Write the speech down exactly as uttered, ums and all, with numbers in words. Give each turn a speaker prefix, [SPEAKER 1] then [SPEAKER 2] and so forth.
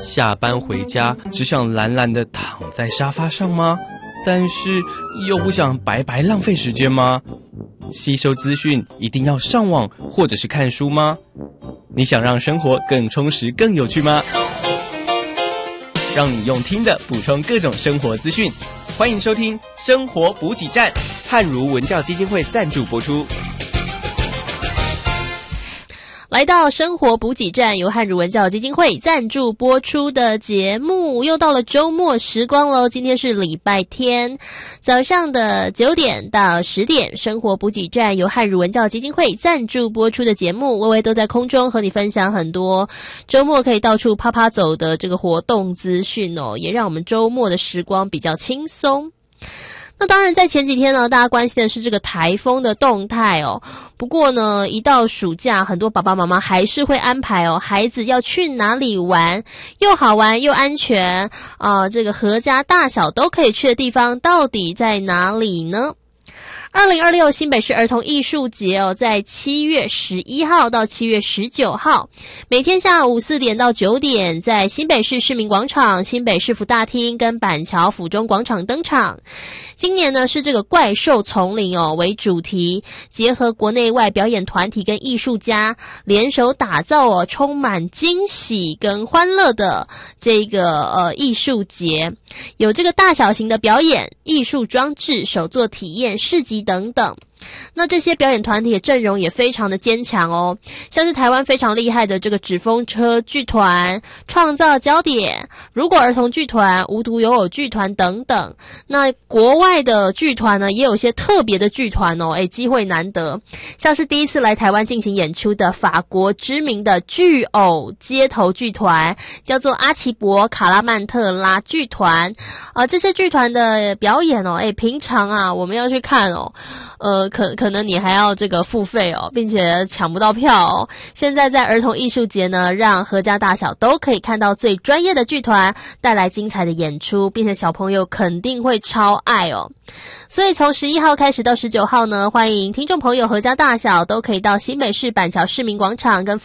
[SPEAKER 1] 下班回家只想懒懒地躺在沙发上吗？但是又不想白白浪费时间吗？吸收资讯一定要上网或者是看书吗？你想让生活更充实更有趣吗？让你用听的补充各种生活资讯，欢迎收听生活补给站，汉儒文教基金会赞助播出。
[SPEAKER 2] 来到生活补给站，由汉儒文教基金会赞助播出的节目，又到了周末时光喽。今天是礼拜天，早上的九点到十点，生活补给站由汉儒文教基金会赞助播出的节目，微微都在空中和你分享很多周末可以到处趴趴走的这个活动资讯哦，也让我们周末的时光比较轻松。那当然在前几天呢，大家关心的是这个台风的动态哦。不过呢，一到暑假，很多爸爸妈妈还是会安排哦，孩子要去哪里玩，又好玩又安全啊、呃，这个合家大小都可以去的地方到底在哪里呢？二零二六新北市儿童艺术节哦，在七月十一号到七月十九号，每天下午四点到九点，在新北市市民广场、新北市府大厅跟板桥府中广场登场。今年呢是这个怪兽丛林哦为主题，结合国内外表演团体跟艺术家联手打造哦充满惊喜跟欢乐的这个呃艺术节，有这个大小型的表演、艺术装置、手作体验、市集等等。那这些表演团体的阵容也非常的坚强哦，像是台湾非常厉害的这个纸风车剧团、创造焦点、如果儿童剧团、无独有偶剧团等等。那国外的剧团呢，也有些特别的剧团哦，诶，机会难得，像是第一次来台湾进行演出的法国知名的巨偶街头剧团，叫做阿奇博卡拉曼特拉剧团啊、呃。这些剧团的表演哦，诶，平常啊我们要去看哦，呃。可可能你还要这个付费哦，并且抢不到票哦。现在在儿童艺术节呢，让合家大小都可以看到最专业的剧团带来精彩的演出，并且小朋友肯定会超爱哦。所以从十一号开始到十九号呢，欢迎听众朋友合家大小都可以到新北市板桥市民广场跟